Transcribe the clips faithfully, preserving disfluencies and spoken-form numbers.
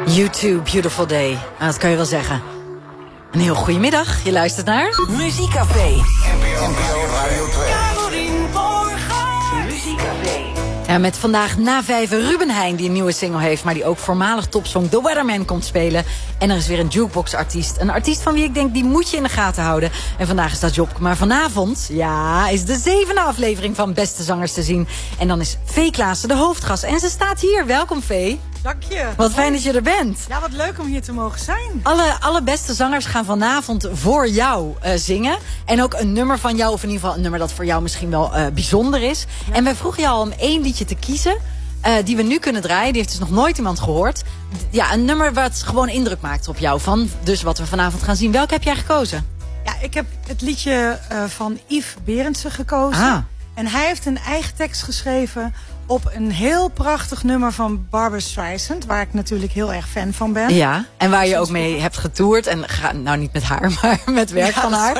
U twee, Beautiful Day. Nou, dat kan je wel zeggen. Een heel goede middag. Je luistert naar Muziekcafé. N P O Radio twee. Carolien Borgen. Muziekcafé. Ja, met vandaag na vijven Ruben Heijn, die een nieuwe single heeft, maar die ook voormalig topsong The Weatherman komt spelen. En er is weer een jukebox-artiest. Een artiest van wie ik denk, die moet je in de gaten houden. En vandaag is dat Job. Maar vanavond, ja, is de zevende aflevering van Beste Zangers te zien. En dan is Vee Klaassen de hoofdgast. En ze staat hier. Welkom, Vee. Dank je. Wat fijn dat je er bent. Ja, wat leuk om hier te mogen zijn. Alle, alle beste zangers gaan vanavond voor jou uh, zingen. En ook een nummer van jou, of in ieder geval een nummer dat voor jou misschien wel uh, bijzonder is. Ja. En wij vroegen jou al om één liedje te kiezen, uh, die we nu kunnen draaien. Die heeft dus nog nooit iemand gehoord. Ja, een nummer wat gewoon indruk maakt op jou. Van dus wat we vanavond gaan zien. Welke heb jij gekozen? Ja, ik heb het liedje uh, van Yves Berendsen gekozen. Ah. En hij heeft een eigen tekst geschreven op een heel prachtig nummer van Barbra Streisand, waar ik natuurlijk heel erg fan van ben. Ja, en waar je ook mee hebt getoerd. En ga, nou, niet met haar, maar met werk ja, van haar.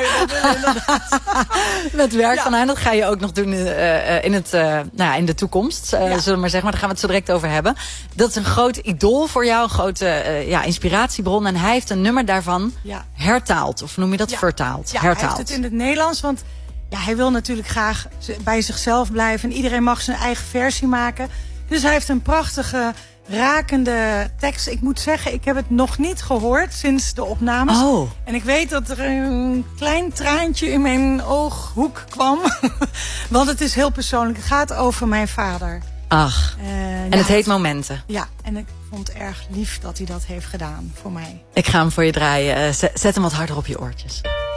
met werk ja. van haar. Dat ga je ook nog doen uh, in, het, uh, nou ja, in de toekomst, uh, ja. zullen we maar zeggen. Maar daar gaan we het zo direct over hebben. Dat is een groot idool voor jou, een grote uh, ja, inspiratiebron. En hij heeft een nummer daarvan ja. hertaald. Of noem je dat? Ja. Vertaald? Ja, hertaald. hij heeft het in het Nederlands, want ja, hij wil natuurlijk graag bij zichzelf blijven. En iedereen mag zijn eigen versie maken. Dus hij heeft een prachtige, rakende tekst. Ik moet zeggen, ik heb het nog niet gehoord sinds de opnames. Oh. En ik weet dat er een klein traantje in mijn ooghoek kwam. Want het is heel persoonlijk. Het gaat over mijn vader. Ach, uh, en ja, het heet Momenten. Ja, en ik vond het erg lief dat hij dat heeft gedaan voor mij. Ik ga hem voor je draaien. Uh, zet hem wat harder op je oortjes.